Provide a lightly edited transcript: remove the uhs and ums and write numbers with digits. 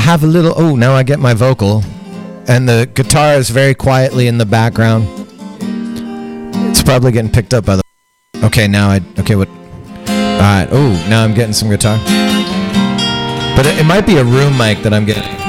have a little... Oh, now I get my vocal. And the guitar is very quietly in the background. It's probably getting picked up by the... Okay, now I... Okay, what... Alright, oh, now I'm getting some guitar. But it might be a room mic that I'm getting.